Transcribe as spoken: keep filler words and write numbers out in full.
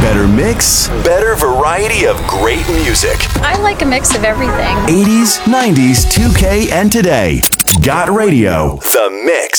Better mix, better variety of great music. I like a mix of everything. eighties, nineties, two K, and today. Got Radio, The Mix.